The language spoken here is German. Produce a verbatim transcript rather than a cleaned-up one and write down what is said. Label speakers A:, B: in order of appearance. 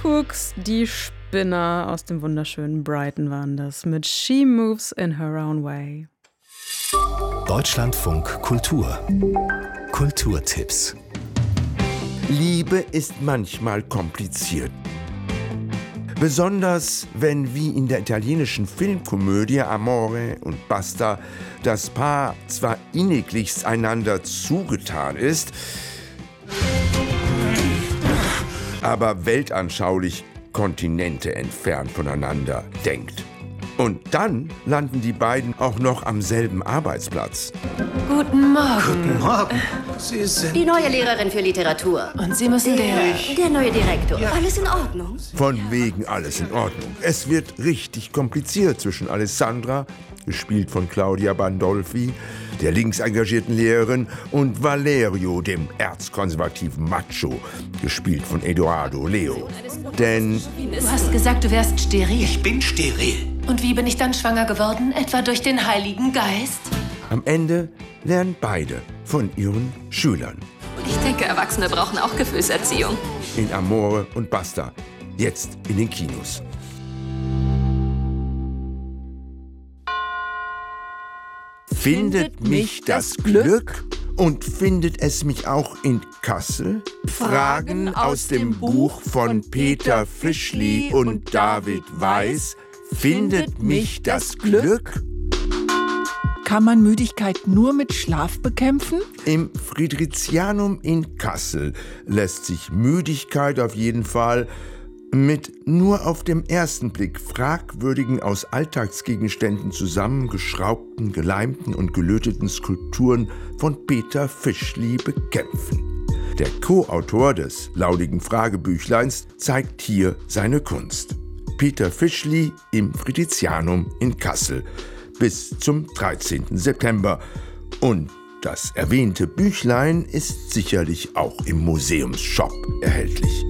A: Cooks, die Spinner aus dem wunderschönen Brighton waren das mit She Moves in Her Own Way.
B: Deutschlandfunk Kultur. Kulturtipps.
C: Liebe ist manchmal kompliziert. Besonders wenn wie in der italienischen Filmkomödie Amore und Basta das Paar zwar inniglichst einander zugetan ist, aber weltanschaulich Kontinente entfernt voneinander denkt. Und dann landen die beiden auch noch am selben Arbeitsplatz.
D: Guten Morgen.
E: Guten Morgen. Sie sind...
F: Die neue Lehrerin für Literatur.
D: Und Sie müssen der...
F: Der neue Direktor.
E: Ja.
F: Alles in Ordnung?
C: Von wegen alles in Ordnung. Es wird richtig kompliziert zwischen Alessandra, gespielt von Claudia Bandolfi, der links engagierten Lehrerin, und Valerio, dem erzkonservativen Macho, gespielt von Edoardo Leo. Denn
D: Du hast gesagt, du wärst steril.
E: Ich bin steril.
D: Und wie bin ich dann schwanger geworden? Etwa durch den Heiligen Geist?
C: am Ende lernen beide von ihren Schülern.
G: Ich denke, Erwachsene brauchen auch Gefühlserziehung.
C: In Amore und Basta, jetzt in den Kinos. Findet mich das Glück und findet es mich auch in Kassel? Fragen aus dem Buch von Peter Fischli und David Weiß. Findet mich das Glück?
H: Kann man Müdigkeit nur mit Schlaf bekämpfen?
C: Im Fridericianum in Kassel lässt sich Müdigkeit auf jeden Fall mit nur auf den ersten Blick fragwürdigen, aus Alltagsgegenständen zusammengeschraubten, geleimten und gelöteten Skulpturen von Peter Fischli bekämpfen. Der Co-Autor des laudigen Fragebüchleins zeigt hier seine Kunst. Peter Fischli im Fridericianum in Kassel bis zum dreizehnten September. Und das erwähnte Büchlein ist sicherlich auch im Museumsshop erhältlich.